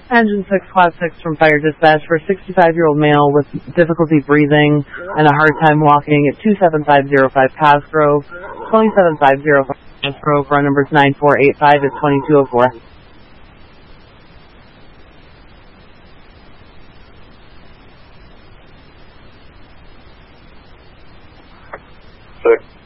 Engine 6, Quad 6 from Fire Dispatch for a 65-year-old male with difficulty breathing and a hard time walking at 27505 Cosgrove. 27505 Cosgrove, run numbers 9485 at 2204. 6.